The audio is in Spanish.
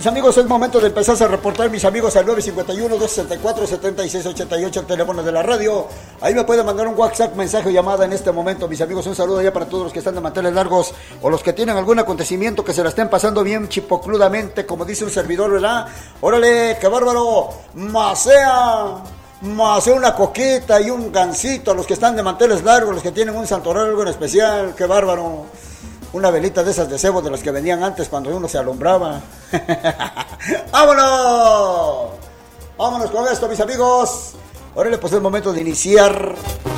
Mis amigos, es momento de empezar a reportar, mis amigos, al 951-264-7688, el teléfono de la radio. Ahí me pueden mandar un WhatsApp, mensaje o llamada en este momento, mis amigos. Un saludo ya para todos los que están de manteles largos o los que tienen algún acontecimiento que se la estén pasando bien chipocludamente, como dice un servidor, ¿verdad? Órale, qué bárbaro, masea una coquita y un gansito a los que están de manteles largos, los que tienen un santoral algo en especial, qué bárbaro. Una velita de esas de cebo de las que vendían antes cuando uno se alumbraba. ¡Vámonos! Vámonos con esto, mis amigos. Órale, pues es momento de iniciar